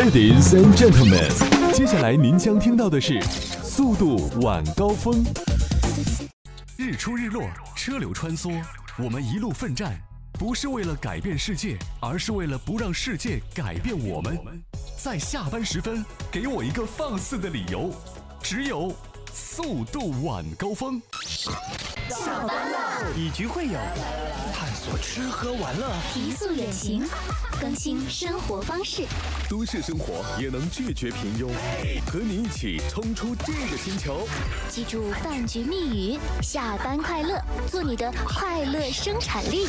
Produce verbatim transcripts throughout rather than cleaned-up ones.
Ladies and gentlemen， 接下来您将听到的是速度晚高峰。日出日落，车流穿梭，我们一路奋战，不是为了改变世界，而是为了不让世界改变我们。在下班时分，给我一个放肆的理由，只有速度晚高峰。 下班了， 以局会友，探索吃喝玩乐， 提速远行，更新生活方式。 都市生活也能拒绝平庸，和你一起冲出这个星球。 记住饭局密语：下班快乐，做你的快乐生产力。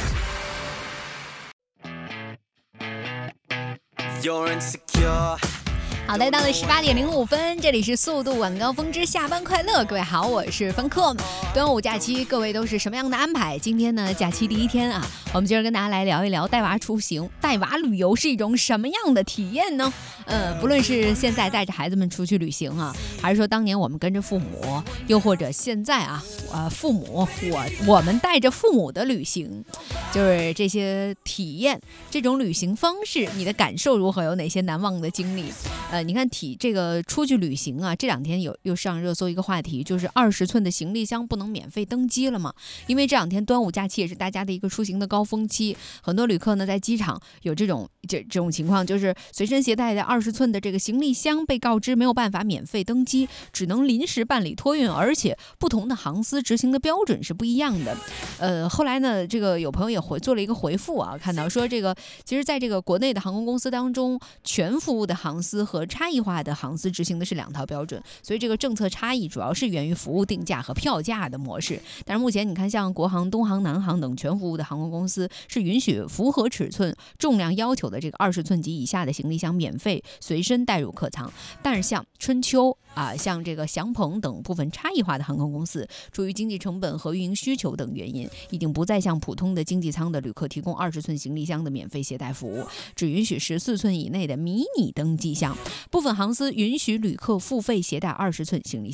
好的，到了十八点零五分，这里是速度晚高峰之下班快乐。各位好，我是芬克。端午假期各位都是什么样的安排？今天呢，假期第一天啊，我们今儿跟大家来聊一聊带娃出行、带娃旅游是一种什么样的体验呢？呃，不论是现在带着孩子们出去旅行啊，还是说当年我们跟着父母，又或者现在啊，呃，父母我我们带着父母的旅行，就是这些体验，这种旅行方式，你的感受如何？有哪些难忘的经历？呃，你看体这个出去旅行啊，这两天有又上热搜一个话题，就是二十寸的行李箱不能免费登机了嘛？因为这两天端午假期也是大家的一个出行的高峰期，很多旅客呢在机场有这种这这种情况，就是随身携带的二十寸的这个行李箱被告知没有办法免费登机，只能临时办理托运，而且不同的航司执行的标准是不一样的。呃，后来呢，这个有朋友也回做了一个回复啊，看到说这个其实在这个国内的航空公司当中，全服务的航司和差异化的航司执行的是两套标准，所以这个政策差异主要是源于服务定价和票价的模式。但是目前你看，像国航、东航、南航等全服务的航空公司是允许符合尺寸、重量要求的这个二十寸及以下的行李箱免费随身带入客舱。但是像春秋啊，像这个祥鹏等部分差异化的航空公司，出于经济成本和运营需求等原因，已经不再向普通的经济舱的旅客提供二十寸行李箱的免费携带服务，只允许十四寸以内的迷你登机箱。部分航司允许旅客付费携带二十寸行李箱。